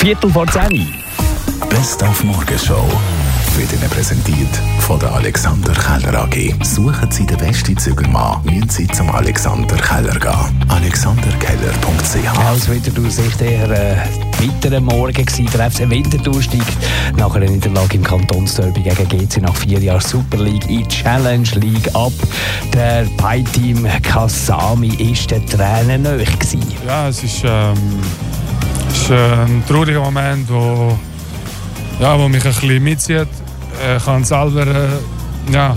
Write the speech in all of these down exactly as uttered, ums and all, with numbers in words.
Viertel vor zehn. Best auf Morgenshow wird Ihnen präsentiert von der Alexander Keller A G. Suchen Sie den besten Zügelmann, müssen Sie zum Alexander Keller gehen. alexander keller punkt c h. Aus Winterthur Sicht eher ein bitterer Morgen gewesen. Der F C Winterthur steigt nach einer Niederlage im Kantonsderby gegen G C nach vier Jahren Super League in die Challenge League ab. Der Pi-Team Kasami ist der Tränen nahe gewesen. Ja, es ist, ähm, es ist ein trauriger Moment, wo, ja, wo mich ein bisschen mitzieht. Ich kann selber, äh, ja,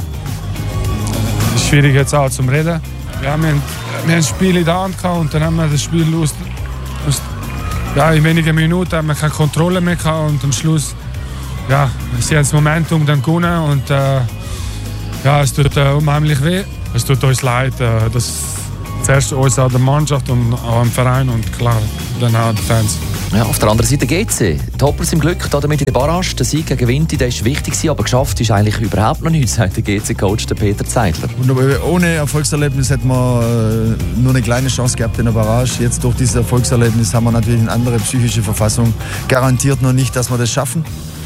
es ist schwierig jetzt auch zum Reden. Ja, wir, haben, wir haben das Spiel in der Hand gehabt und dann haben wir das Spiel aus, aus ja, in wenigen Minuten haben wir keine Kontrolle mehr gehabt und am Schluss, ja, sie haben das Momentum dann gewonnen und äh, ja, es tut äh, unheimlich weh. Es tut uns leid, äh, dass zuerst uns an der Mannschaft und auch am Verein und klar, dann auch die Fans. Ja, auf der anderen Seite G C. Die Hoppers im Glück, damit in der Barrage. Der Sieg gegen Winti, der ist wichtig gewesen, aber geschafft ist eigentlich überhaupt noch nichts, sagt der G C-Coach Peter Zeidler. Und ohne Erfolgserlebnis hätten wir äh, nur eine kleine Chance gehabt in der Barrage. Jetzt durch dieses Erfolgserlebnis haben wir natürlich eine andere psychische Verfassung. Garantiert noch nicht, dass wir das schaffen.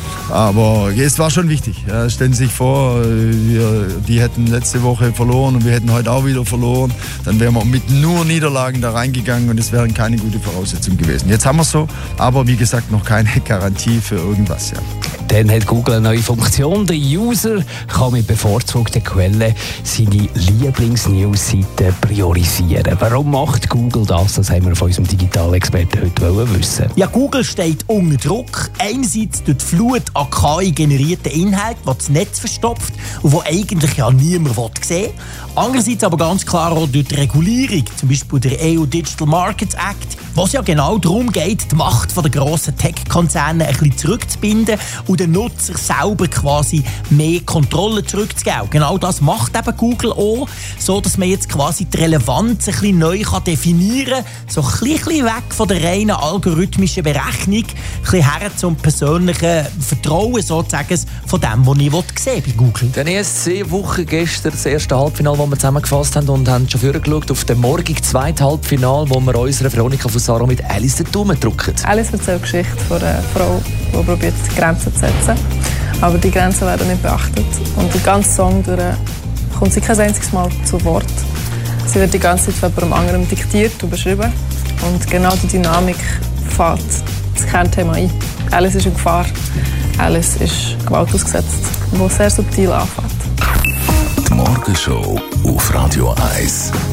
Aber es war schon wichtig. Ja, stellen Sie sich vor, wir, die hätten letzte Woche verloren und wir hätten heute auch wieder verloren. Dann wären wir mit nur Niederlagen da reingegangen und es wären keine gute Voraussetzungen gewesen. Jetzt haben wir es so, aber wie gesagt noch keine Garantie für irgendwas. Ja. Dann hat Google eine neue Funktion. Der User kann mit bevorzugten Quellen seine Lieblings-News-Seiten priorisieren. Warum macht Google das? Das haben wir von unserem Digitalexperten heute wissen. Ja, Google steht unter Druck. Einerseits durch die Flut an K I-generierten Inhalt, die das Netz verstopft und die eigentlich ja niemand sehen will. Andererseits aber ganz klar auch durch die Regulierung, zum Beispiel der E U Digital Markets Act, wo es ja genau darum geht, die Macht der grossen Tech-Konzerne ein bisschen zurückzubinden und den Nutzer selber quasi mehr Kontrolle zurückzugeben. Genau das macht eben Google auch, so dass man jetzt quasi die Relevanz ein bisschen neu definieren kann, so ein bisschen weg von der reinen algorithmischen Berechnung, ein bisschen her zum persönlichen Vertrauen sozusagen von dem, was ich sehen bei Google. Die E S C-Woche gestern, das erste Halbfinale, das wir zusammengefasst haben und haben schon vorgeschaut auf den morgigen zweiten Halbfinale, wo wir unserer Veronika Fusaro mit Alice den Daumen drücken. Alice erzählt die Geschichte von einer Frau, die probiert, Grenzen zu setzen. Aber die Grenzen werden nicht beachtet. Und den ganzen Song durch kommt sie kein einziges Mal zu Wort. Sie wird die ganze Zeit von jemandem anderem diktiert und beschrieben. Und genau die Dynamik fällt das Kernthema ein. Alice ist in Gefahr. Alice ist Gewalt ausgesetzt, die sehr subtil anfängt. Die Morgenshow auf Radio eins.